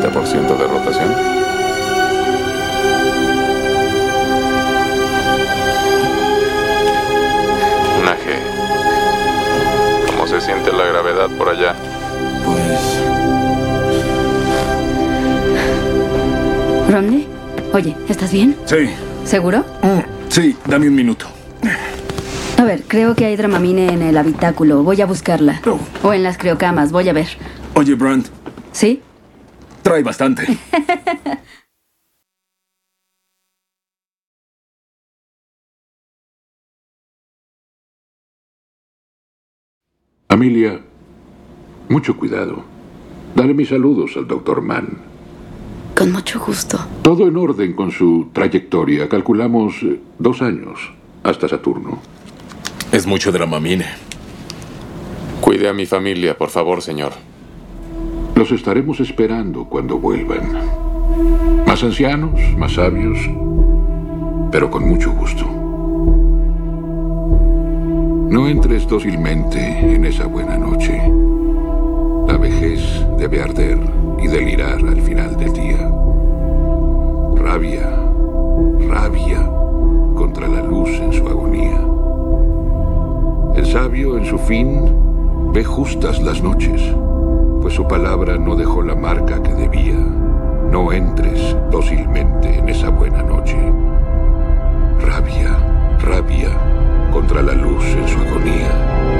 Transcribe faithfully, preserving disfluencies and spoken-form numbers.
treinta por ciento de rotación. Naje, ¿cómo se siente la gravedad por allá? Pues... ¿Romney? Oye, ¿estás bien? Sí. ¿Seguro? Mm, sí, dame un minuto. A ver, creo que hay Dramamine en el habitáculo. Voy a buscarla. Oh. O en las criocamas. Voy a ver. Oye, Brand. ¿Sí? Trae bastante. Amelia, mucho cuidado. Dale mis saludos al doctor Mann. Con mucho gusto. Todo en orden con su trayectoria. Calculamos eh, dos años hasta Saturno. Es mucho Dramamine. Cuide a mi familia, por favor, señor. Los estaremos esperando cuando vuelvan. Más ancianos, más sabios, pero con mucho gusto. No entres dócilmente en esa buena noche. La vejez debe arder y delirar al final del día. Rabia, rabia contra la luz en su agonía. El sabio en su fin ve justas las noches, pues su palabra no dejó la marca que debía. No entres dócilmente en esa buena noche. Rabia, rabia contra la luz en su agonía.